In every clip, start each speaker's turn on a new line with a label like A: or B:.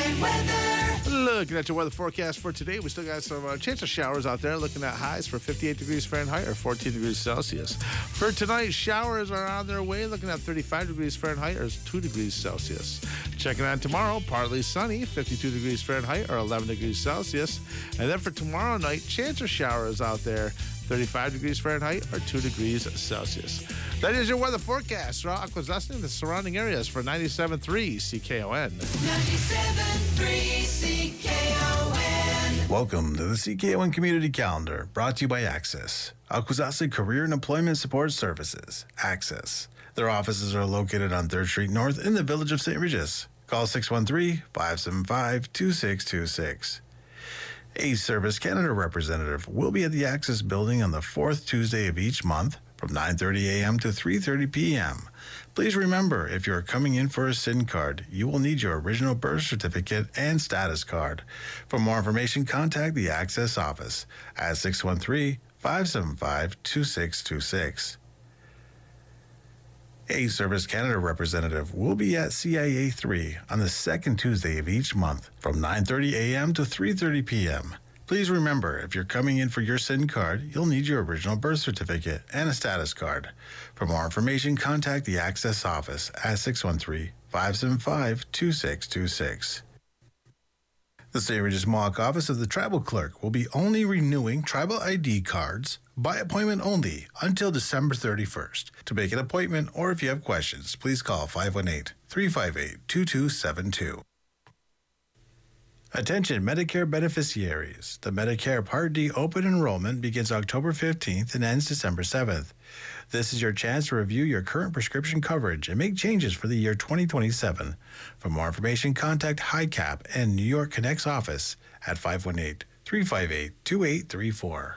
A: Looking at your weather forecast for today, we still got some chance of showers out there. Looking at highs for 58 degrees Fahrenheit or 14 degrees Celsius. For tonight, showers are on their way. Looking at 35 degrees Fahrenheit or 2 degrees Celsius. Checking on tomorrow, partly sunny, 52 degrees Fahrenheit or 11 degrees Celsius. And then for tomorrow night, chance of showers out there. 35 degrees Fahrenheit or 2 degrees Celsius. That is your weather forecast for Akwesasne and the surrounding areas for 97.3 CKON.
B: 97.3 CKON.
C: Welcome to the CKON Community Calendar, brought to you by Access, Akwesasne Career and Employment Support Services, Access. Their offices are located on 3rd Street North in the village of St. Regis. Call 613-575-2626. A Service Canada representative will be at the Access Building on the 4th Tuesday of each month from 9:30 a.m. to 3:30 p.m. Please remember, if you are coming in for a SIN card, you will need your original birth certificate and status card. For more information, contact the Access office at 613-575-2626. A Service Canada representative will be at CIA 3 on the 2nd Tuesday of each month from 9:30 a.m. to 3:30 p.m. Please remember, if you're coming in for your SIN card, you'll need your original birth certificate and a status card. For more information, contact the Access office at 613-575-2626. The St. Regis Mohawk office of the Tribal Clerk will be only renewing tribal ID cards by appointment only until December 31st. To make an appointment or if you have questions, please call 518-358-2272. Attention Medicare beneficiaries. The Medicare Part D open enrollment begins October 15th and ends December 7th. This is your chance to review your current prescription coverage and make changes for the year 2027. For more information, contact HICAP and New York Connect's office at 518-358-2834.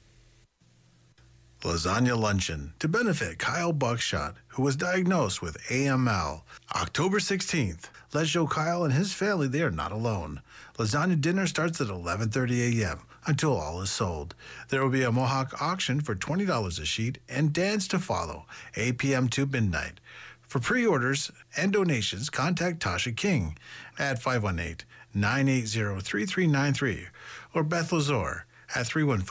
C: Lasagna Luncheon to benefit Kyle Buckshot, who was diagnosed with AML. October 16th. Let's show Kyle and his family they are not alone. Lasagna dinner starts at 11:30 a.m. until all is sold. There will be a Mohawk auction for $20 a sheet and dance to follow, 8 p.m. to midnight. For pre-orders and donations, contact Tasha King at 518-980-3393 or Beth Lazor at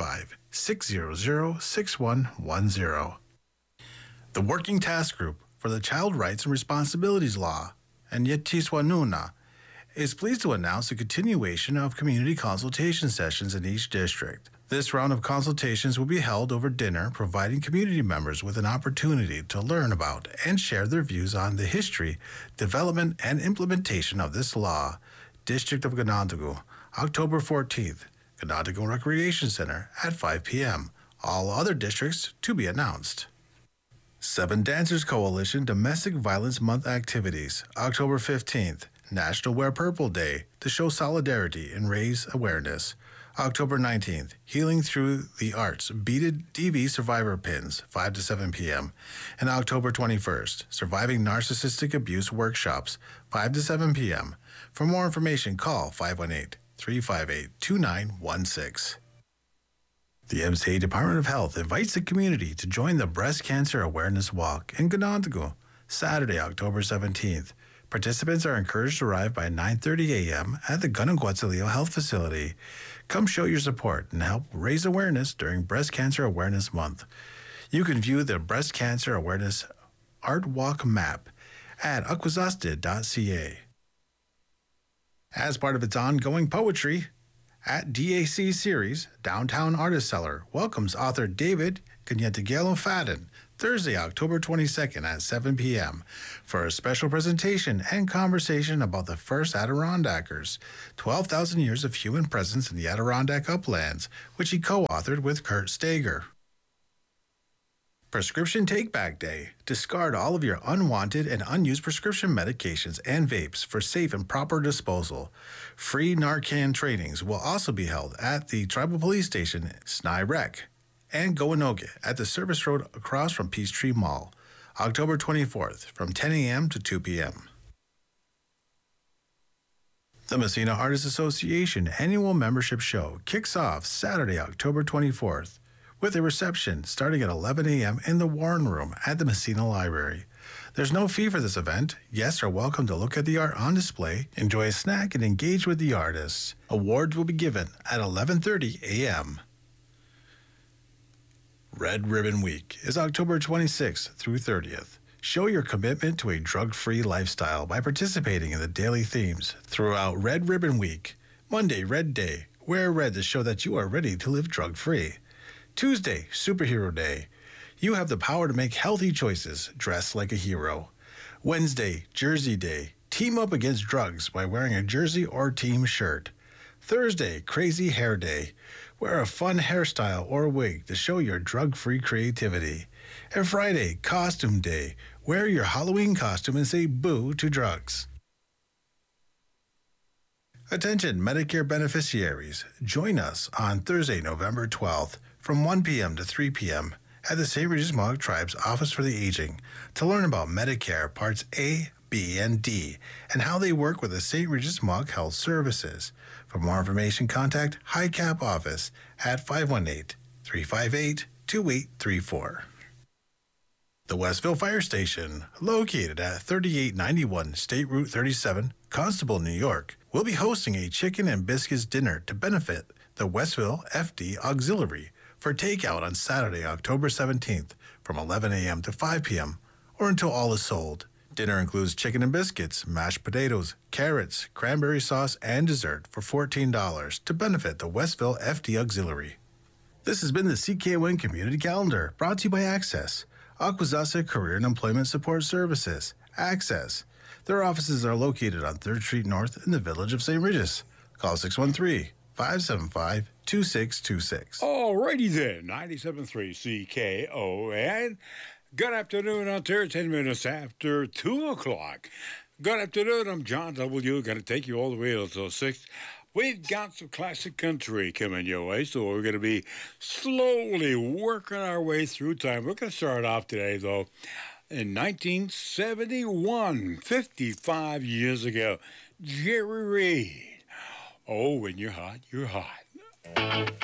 C: 315-600-6110. The Working Task Group for the Child Rights and Responsibilities Law, and Yetiswanuna, is pleased to announce a continuation of community consultation sessions in each district. This round of consultations will be held over dinner, providing community members with an opportunity to learn about and share their views on the history, development, and implementation of this law. District of Ganondagu, October 14th, Ganondagu Recreation Center at 5 p.m. All other districts to be announced. Seven Dancers Coalition Domestic Violence Month activities, October 15th, National Wear Purple Day to show solidarity and raise awareness. October 19th, Healing Through the Arts Beaded DV Survivor Pins, 5 to 7 p.m. And October 21st, Surviving Narcissistic Abuse Workshops, 5 to 7 p.m. For more information, call 518-358-2916. The MCA Department of Health invites the community to join the Breast Cancer Awareness Walk in Ganondagu, Saturday, October 17th. Participants are encouraged to arrive by 9:30 a.m. at the Ganonquetzaleo Health Facility. Come show your support and help raise awareness during Breast Cancer Awareness Month. You can view the Breast Cancer Awareness Art Walk map at akwesasne.ca. As part of its ongoing poetry, at DAC Series, Downtown Artist Cellar welcomes author David Kanyetagelo Fadden Thursday, October 22nd at 7 p.m. for a special presentation and conversation about the first Adirondackers, 12,000 years of human presence in the Adirondack uplands, which he co-authored with Kurt Stager. Prescription Take-Back Day. Discard all of your unwanted and unused prescription medications and vapes for safe and proper disposal. Free Narcan trainings will also be held at the Tribal Police Station, Snai Rec, and Goanoge at the service road across from Peachtree Mall, October 24th from 10 a.m. to 2 p.m. The Messina Artists Association annual membership show kicks off Saturday, October 24th. With a reception starting at 11 a.m. in the Warren Room at the Messina Library. There's no fee for this event. Guests are welcome to look at the art on display, enjoy a snack, and engage with the artists. Awards will be given at 11:30 a.m. Red Ribbon Week is October 26th through 30th. Show your commitment to a drug-free lifestyle by participating in the daily themes throughout Red Ribbon Week. Monday, Red Day. Wear red to show that you are ready to live drug-free. Tuesday, Superhero Day. You have the power to make healthy choices. Dress like a hero. Wednesday, Jersey Day. Team up against drugs by wearing a jersey or team shirt. Thursday, Crazy Hair Day. Wear a fun hairstyle or wig to show your drug-free creativity. And Friday, Costume Day. Wear your Halloween costume and say boo to drugs. Attention Medicare beneficiaries. Join us on Thursday, November 12th from 1 p.m. to 3 p.m. at the St. Regis Mohawk Tribe's Office for the Aging to learn about Medicare Parts A, B, and D and how they work with the St. Regis Mohawk Health Services. For more information, contact HICAP office at 518-358-2834. The Westville Fire Station, located at 3891 State Route 37, Constable, New York, will be hosting a chicken and biscuits dinner to benefit the Westville FD Auxiliary for takeout on Saturday, October 17th from 11 a.m. to 5 p.m. or until all is sold. Dinner includes chicken and biscuits, mashed potatoes, carrots, cranberry sauce, and dessert for $14 to benefit the Westville FD Auxiliary. This has been the CKON Community Calendar, brought to you by Access, Akwesasne Career and Employment Support Services. Access. Their offices are located on 3rd Street North in the village of St. Regis. Call 613-575-2626.
D: Alrighty then, 97.3 CKON. Good afternoon, Ontario, 10 minutes after 2 o'clock. Good afternoon, I'm John W. Going to take you all the way until 6. We've got some classic country coming your way, so we're going to be slowly working our way through time. We're going to start off today, though, in 1971, 55 years ago. Jerry Reed. Oh, when you're hot, you're hot.